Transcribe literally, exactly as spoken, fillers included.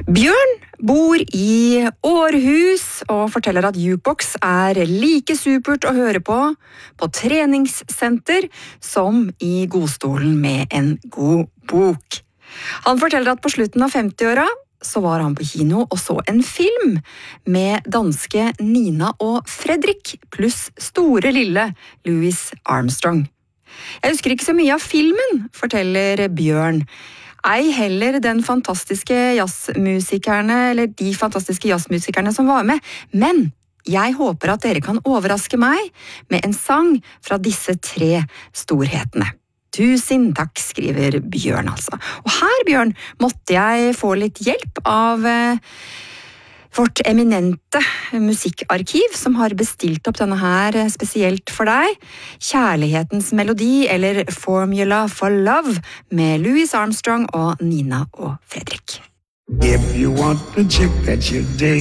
Bjørn bor i Århus og forteller at jukebox er like supert å høre på på treningssenter som i godstolen med en god bok. Han forteller at på slutten av femtiåra så var han på kino og så en film med danske Nina og Fredrik pluss store lille Louis Armstrong. Jeg husker ikke så mye av filmen, forteller Bjørn. Ei heller den fantastiske jazzmusikerne, eller de fantastiske jazzmusikerne som var med, men jeg håper at dere kan overraske meg med en sang fra disse tre storhetene. Tusen takk, skriver Bjørn altså. Og her, Bjørn, måtte jeg få litt hjelp av eh, vårt eminente musikkarkiv, som har bestilt opp denne her spesielt for deg. Kjærlighetens melodi, eller Formula for Love, med Louis Armstrong og Nina og Fredrik. If you want the chick that you dig,